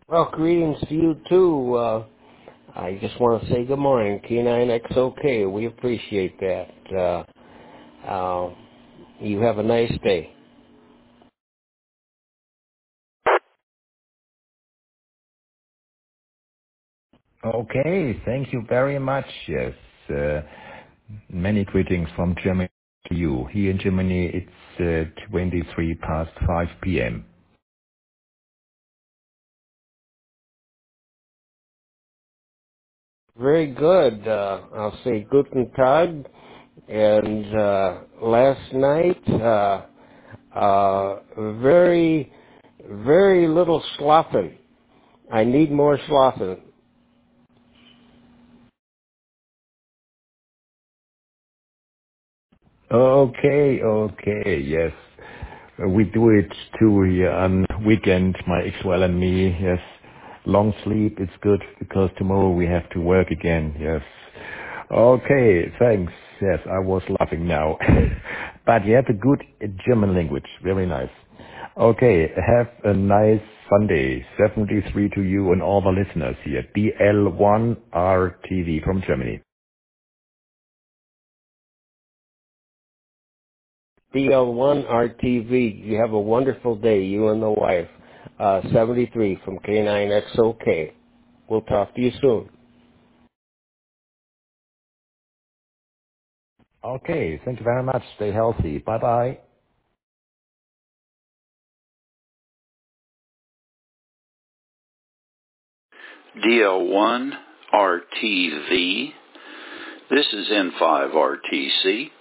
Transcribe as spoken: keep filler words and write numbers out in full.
Well, greetings to you too. Uh, I just want to say good morning, K nine X O K. We appreciate that. Uh, uh, you have a nice day. Okay, thank you very much. Yes, uh, many greetings from Germany to you. Here in Germany, it's uh, twenty-three past five p m. Very good. Uh, I'll say Guten Tag. And uh, last night, uh, uh, very, very little slothing. I need more slothing. Okay, okay, yes. Uh, We do it too here on weekend, my ex-well and me, yes. Long sleep, it's good because tomorrow we have to work again, yes. Okay, thanks. Yes, I was laughing now. But you have a good uh, German language, very nice. Okay, have a nice Sunday. seventy-three to you and all the listeners here. D L one R T V from Germany. D L one R T V. You have a wonderful day, you and the wife. Uh, seventy-three from K nine X O K. We'll talk to you soon. Okay, thank you very much. Stay healthy. Bye-bye. D L one R T V. This is N five R T C.